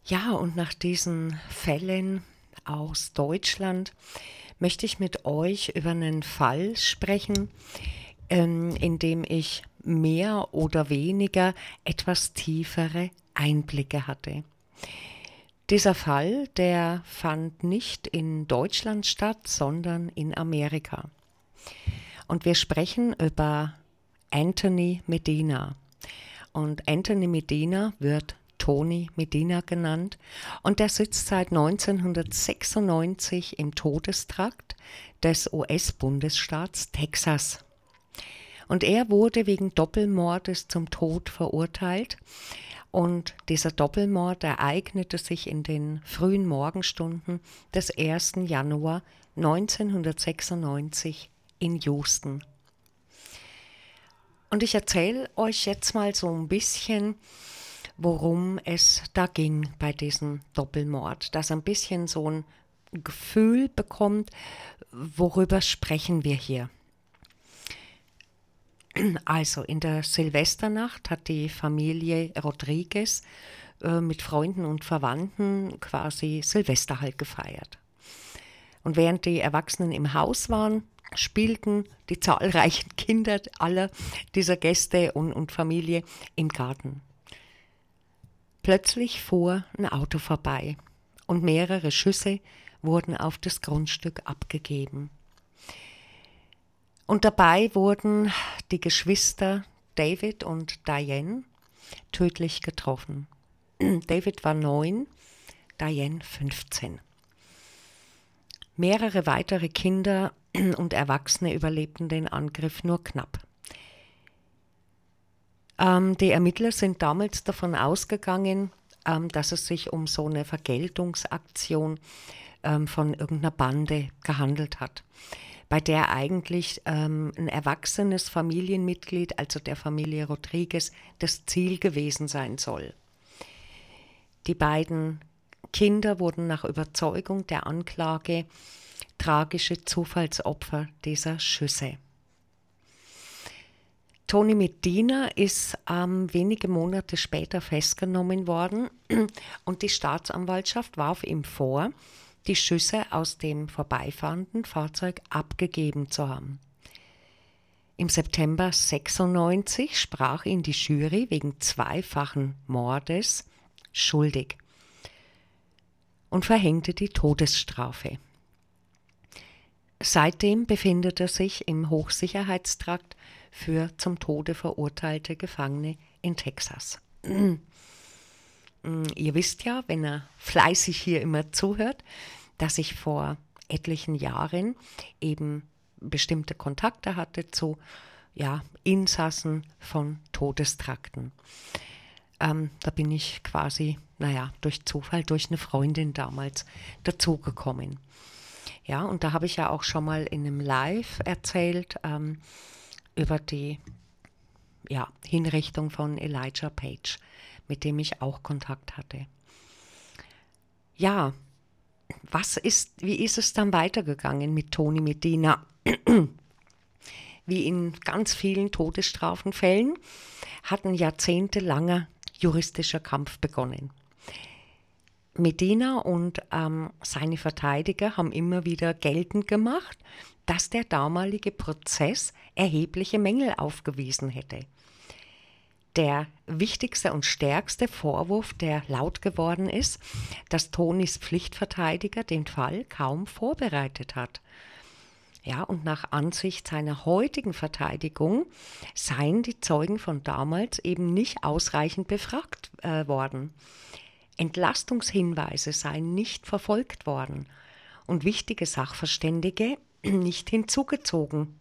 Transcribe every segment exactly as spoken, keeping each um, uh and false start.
Ja, und nach diesen Fällen aus Deutschland möchte ich mit euch über einen Fall sprechen, ähm, in dem ich mehr oder weniger etwas tiefere Einblicke hatte. Dieser Fall, der fand nicht in Deutschland statt, sondern in Amerika. Und wir sprechen über Anthony Medina. Und Anthony Medina wird Tony Medina genannt und der sitzt seit neunzehnhundertsechsundneunzig im Todestrakt des U S-Bundesstaats Texas. Und er wurde wegen Doppelmordes zum Tod verurteilt. Und dieser Doppelmord ereignete sich in den frühen Morgenstunden des ersten Januar neunzehnhundertsechsundneunzig in Houston. Und ich erzähle euch jetzt mal so ein bisschen, worum es da ging bei diesem Doppelmord, dass ein bisschen so ein Gefühl bekommt, worüber sprechen wir hier. Also in der Silvesternacht hat die Familie Rodriguez äh, mit Freunden und Verwandten quasi Silvester halt gefeiert. Und während die Erwachsenen im Haus waren, spielten die zahlreichen Kinder aller dieser Gäste und, und Familie im Garten. Plötzlich fuhr ein Auto vorbei und mehrere Schüsse wurden auf das Grundstück abgegeben. Und dabei wurden die Geschwister David und Diane tödlich getroffen. David war neun, Diane fünfzehn. Mehrere weitere Kinder und Erwachsene überlebten den Angriff nur knapp. Ähm, die Ermittler sind damals davon ausgegangen, ähm, dass es sich um so eine Vergeltungsaktion ähm, von irgendeiner Bande gehandelt hat, bei der eigentlich ähm, ein erwachsenes Familienmitglied, also der Familie Rodriguez, das Ziel gewesen sein soll. Die beiden Kinder wurden nach Überzeugung der Anklage tragische Zufallsopfer dieser Schüsse. Tony Medina ist ähm, wenige Monate später festgenommen worden und die Staatsanwaltschaft warf ihm vor, die Schüsse aus dem vorbeifahrenden Fahrzeug abgegeben zu haben. Im September sechsundneunzig sprach ihn die Jury wegen zweifachen Mordes schuldig und verhängte die Todesstrafe. Seitdem befindet er sich im Hochsicherheitstrakt für zum Tode verurteilte Gefangene in Texas. Ihr wisst ja, wenn er fleißig hier immer zuhört, dass ich vor etlichen Jahren eben bestimmte Kontakte hatte zu ja, Insassen von Todestrakten. Ähm, da bin ich quasi, naja, durch Zufall, durch eine Freundin damals dazugekommen. Ja, und da habe ich ja auch schon mal in einem Live erzählt ähm, über die ja, Hinrichtung von Elijah Page, mit dem ich auch Kontakt hatte. Ja, was ist, wie ist es dann weitergegangen mit Tony Medina? Wie in ganz vielen Todesstrafenfällen hat ein jahrzehntelanger juristischer Kampf begonnen. Medina und ähm, seine Verteidiger haben immer wieder geltend gemacht, dass der damalige Prozess erhebliche Mängel aufgewiesen hätte. Der wichtigste und stärkste Vorwurf, der laut geworden ist, dass Tonys Pflichtverteidiger den Fall kaum vorbereitet hat. Ja, und nach Ansicht seiner heutigen Verteidigung seien die Zeugen von damals eben nicht ausreichend befragt äh, worden. Entlastungshinweise seien nicht verfolgt worden und wichtige Sachverständige nicht hinzugezogen.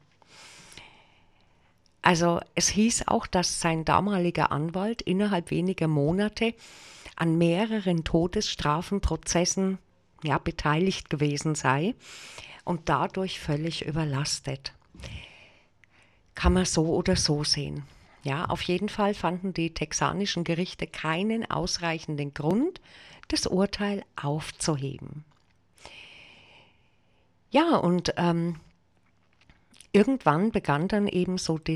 Also es hieß auch, dass sein damaliger Anwalt innerhalb weniger Monate an mehreren Todesstrafenprozessen ja, beteiligt gewesen sei und dadurch völlig überlastet. Kann man so oder so sehen. Ja, auf jeden Fall fanden die texanischen Gerichte keinen ausreichenden Grund, das Urteil aufzuheben. Ja, und ähm, irgendwann begann dann eben so die